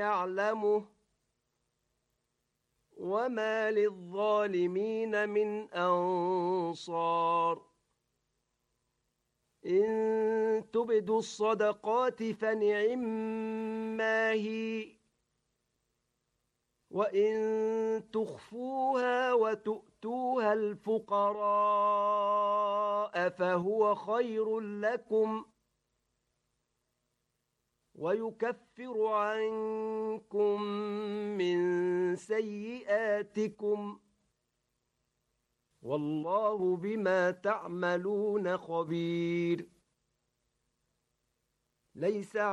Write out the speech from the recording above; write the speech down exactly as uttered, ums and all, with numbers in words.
يعلمه وما للظالمين من أنصار إن تبدوا الصدقات فنعما هي وإن تخفوها وتؤتوها الفقراء فهو خير لكم ويكفر عنكم من سيئاتكم والله بما تعملون خبير ليس